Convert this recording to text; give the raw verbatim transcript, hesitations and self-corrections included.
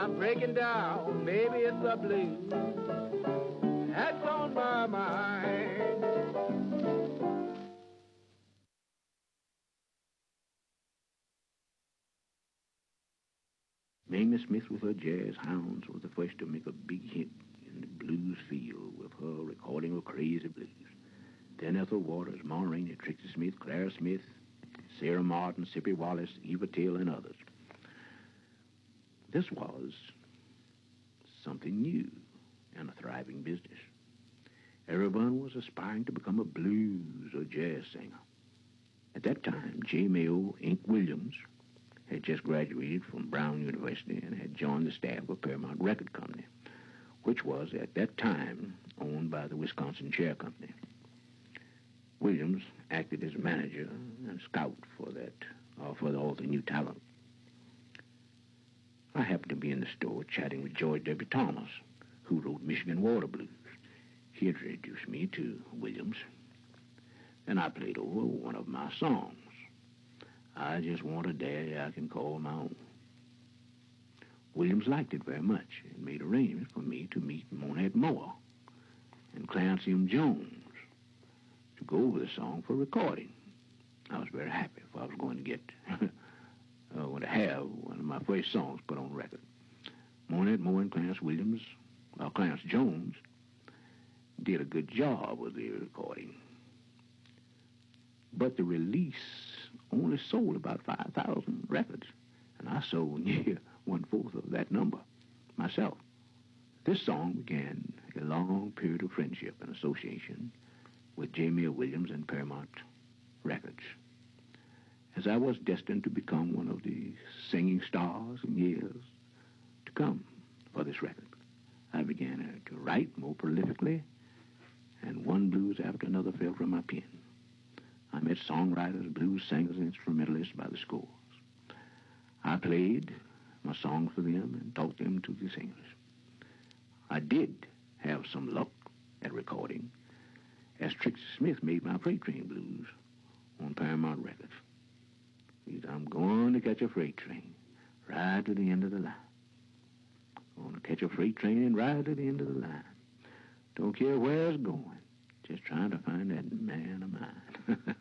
I'm breaking down, maybe it's the blues that's on my mind. Mamie Smith with her jazz hounds was the first to make a big hit in the blues field with her recording of Crazy Blues. Then Ethel Waters, Ma Rainey, Trixie Smith, Clara Smith, Sarah Martin, Sippy Wallace, Eva Taylor, and others. This was something new and a thriving business. Everyone was aspiring to become a blues or jazz singer. At that time, J. Mayo Inc. Williams had just graduated from Brown University and had joined the staff of Paramount Record Company, which was at that time owned by the Wisconsin Chair Company. Williams acted as manager and scout for that, uh, for all the new talent. I happened to be in the store chatting with George W. Thomas, who wrote Michigan Water Blues. He introduced me to Williams, and I played over one of my songs. I just want a daddy I can call my own. Williams liked it very much and made arrangements for me to meet Monette Moore and Clancy M. Jones to go over the song for recording. I was very happy, for I was going to get, uh, going to have one of my first songs put on record. Monette Moore and Clarence Williams, or Clarence Jones, did a good job with the recording. But the release only sold about five thousand records, and I sold near one-fourth of that number myself. This song began a long period of friendship and association with J. Mayo Williams and Paramount Records, as I was destined to become one of the singing stars in years to come for this record. I began to write more prolifically, and one blues after another fell from my pen. I met songwriters, blues singers, and instrumentalists by the scores. I played my songs for them and taught them to the singers. I did have some luck at recording, as Trixie Smith made my Freight Train Blues on Paramount Records. He said, I'm going to catch a freight train right to the end of the line. Going to catch a freight train and ride to the end of the line. Don't care where it's going. Just trying to find that man of mine.